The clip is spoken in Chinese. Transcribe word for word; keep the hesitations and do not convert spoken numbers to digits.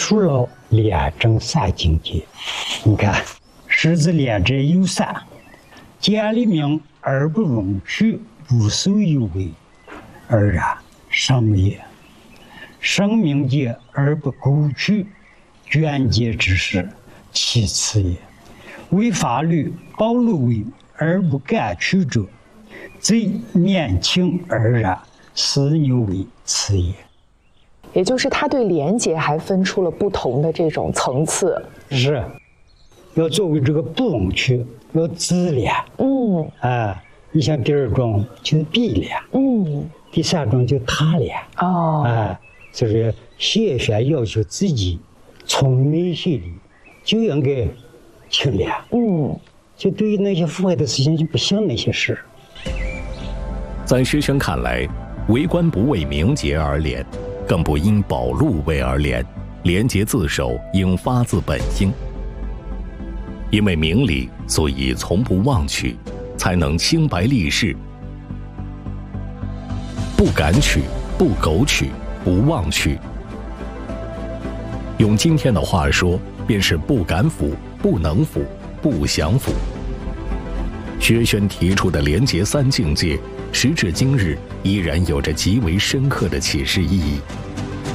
述了廉政三境界。你看，狮子廉者有三：见利名而不容取，不受有为；二然，生也；生命节而不苟取，捐节之事，其次也；为法律暴露为而不敢取者，贼年轻而然，私有为此也。 也就是他对廉洁还分出了不同的这种层次。 是，要作为这个不容取，要自廉。 嗯， 啊，你像第二种就是必廉。 嗯， 第三种就他廉。 哦， 啊，就是先选要求自己从内心里就应该清廉。 嗯， 就对于那些腐败的事情就不想那些事。 在薛轩看来，为官不为名节而廉，更不因保禄位而廉，廉洁自守应发自本心。因为明理，所以从不妄取，才能清白立世。不敢取，不苟取，不妄取。用今天的话说，便是不敢腐，不能腐，不想腐。薛轩提出的廉洁三境界，时至今日依然有着极为深刻的启示意义。